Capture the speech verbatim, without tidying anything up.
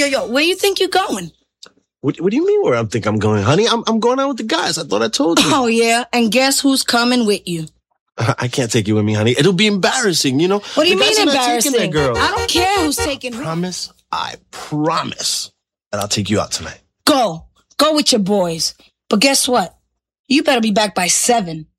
yo, where you think you're going? What, what do you mean where I think I'm going, honey? I'm I'm going out with the guys. I thought I told you. Oh, yeah? And guess who's coming with you? I can't take you with me, honey. It'll be embarrassing, you know? What do you the mean guys are not embarrassing? taking that girl. I don't care who's taking I who. promise, I promise that I'll take you out tonight. Go. Go with your boys. But guess what? You better be back by seven.